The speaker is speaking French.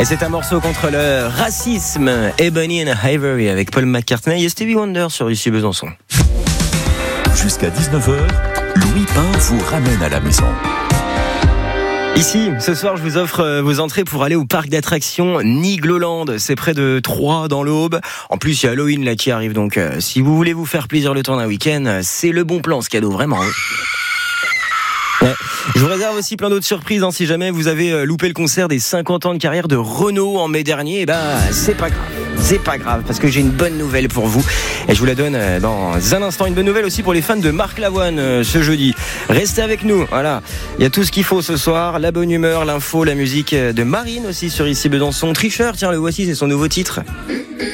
Et c'est un morceau contre le racisme. Ebony and Ivory avec Paul McCartney et Stevie Wonder sur Ici Besançon. Jusqu'à 19h, Louis Pain vous ramène à la maison. Ici, ce soir, je vous offre vos entrées pour aller au parc d'attractions Nigloland. C'est près de Troyes, dans l'Aube. En plus, il y a Halloween là qui arrive, donc si vous voulez vous faire plaisir le temps d'un week-end, c'est le bon plan, ce cadeau, vraiment. Ouais. Je vous réserve aussi plein d'autres surprises, si jamais vous avez loupé le concert des 50 ans de carrière de Renaud en mai dernier, c'est pas grave. C'est pas grave, parce que j'ai une bonne nouvelle pour vous. Et je vous la donne dans un instant. Une bonne nouvelle aussi pour les fans de Marc Lavoine ce jeudi. Restez avec nous, voilà. Il y a tout ce qu'il faut ce soir. La bonne humeur, l'info, la musique de Marine aussi sur Ici Besançon. Tricheur, tiens, le voici, c'est son nouveau titre.